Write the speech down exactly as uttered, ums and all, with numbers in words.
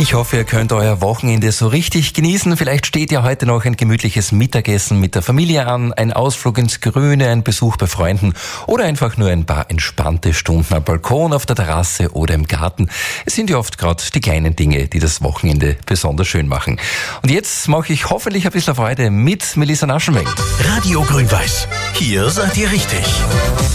Ich hoffe, ihr könnt euer Wochenende so richtig genießen. Vielleicht steht ja heute noch ein gemütliches Mittagessen mit der Familie an, ein Ausflug ins Grüne, ein Besuch bei Freunden oder einfach nur ein paar entspannte Stunden am Balkon, auf der Terrasse oder im Garten. Es sind ja oft gerade die kleinen Dinge, die das Wochenende besonders schön machen. Und jetzt mache ich hoffentlich ein bisschen Freude mit Melissa Naschenweng. Radio Grün-Weiß. Hier seid ihr richtig.